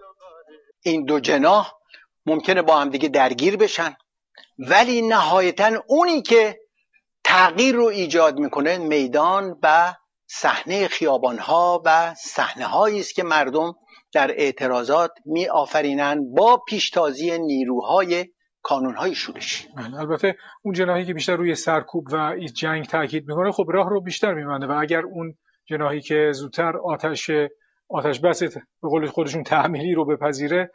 این دو جناح ممکنه با هم دیگه درگیر بشن، ولی نهایتا اونی که تغییر رو ایجاد میکنه میدان و صحنه خیابانها و صحنه هایی است که مردم در اعتراضات می آفرینند با پیشتازی نیروهای کانونهای شورشی. البته اون جناحی که بیشتر روی سرکوب و این جنگ تاکید میکنه خب راه رو بیشتر میبنده، و اگر اون جناحی که زودتر آتش بس به قول خودشون تحمیلی رو بپذیره